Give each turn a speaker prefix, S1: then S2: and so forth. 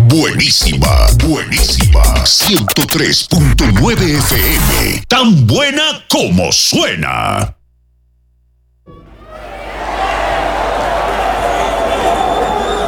S1: buenísima, buenísima. 103.9 FM. Tan buena como suena.